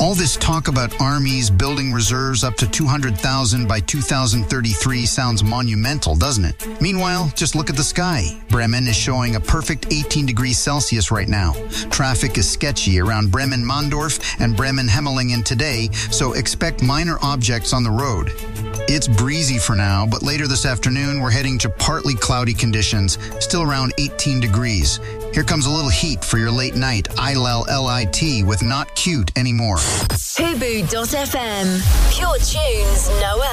All this talk about armies building reserves up to 200,000 by 2033 sounds monumental, doesn't it? Meanwhile, just look at the sky. Bremen is showing a perfect 18 degrees Celsius right now. Traffic is sketchy around Bremen-Mondorf and Bremen-Hemmelingen today, so expect minor objects on the road. It's breezy for now, but later this afternoon we're heading to partly cloudy conditions, still around 18 degrees. Here comes a little heat for your late night ILL LIT with Not Cute Anymore. Hubu.fm. Pure tunes, no